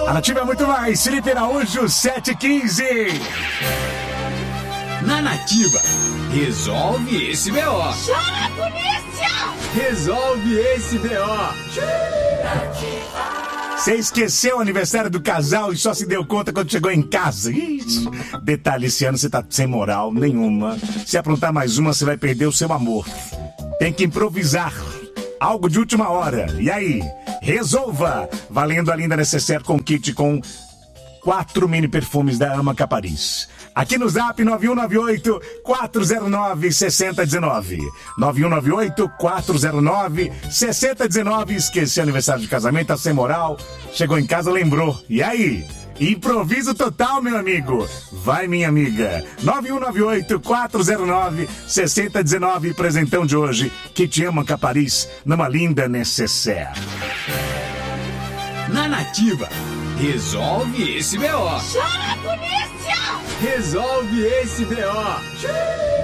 A Nativa é muito mais. Felipe Araújo, 7h15. Na Nativa, resolve esse BO. Chama a polícia! Resolve esse BO. Você esqueceu o aniversário do casal e só se deu conta quando chegou em casa. Ixi, detalhe, esse ano você tá sem moral nenhuma. Se aprontar mais uma, você vai perder o seu amor. Tem que improvisar. Algo de última hora. E aí? Resolva! Valendo a linda necessaire com kit com 4 mini perfumes da Ama Capariz. Aqui no Zap 9198-409-6019. 9198-409-6019. Esqueci aniversário de casamento, tá sem moral. Chegou em casa, lembrou. E aí? Improviso total, meu amigo. Vai, minha amiga. 9198-409-6019. Presentão de hoje. Que te ama Capariz numa linda necessaire. Na Nativa, resolve esse BO. Chama a polícia! Resolve esse BO.